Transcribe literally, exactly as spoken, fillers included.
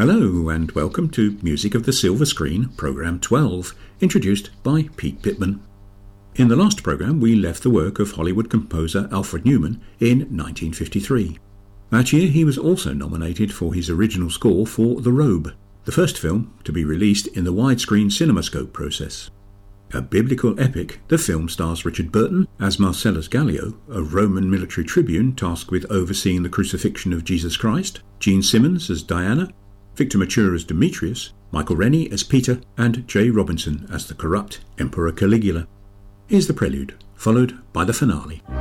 Hello and welcome to Music of the Silver Screen, Programme twelve, introduced by Pete Pittman. In the last programme we left the work of Hollywood composer Alfred Newman in nineteen fifty-three. That year he was also nominated for his original score for The Robe, the first film to be released in the widescreen CinemaScope process. A biblical epic, the film stars Richard Burton as Marcellus Gallio, a Roman military tribune tasked with overseeing the crucifixion of Jesus Christ, Gene Simmons as Diana, Victor Mature as Demetrius, Michael Rennie as Peter, and Jay Robinson as the corrupt Emperor Caligula. Here's the prelude, followed by the finale.